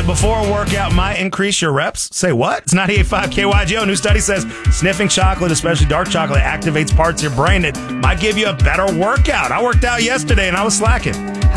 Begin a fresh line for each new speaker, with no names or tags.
before a workout might increase your reps. Say what? It's 98.5 KYGO. New study says sniffing chocolate, especially dark chocolate, activates parts of your brain that might give you a better workout. I worked out yesterday and I was slacking.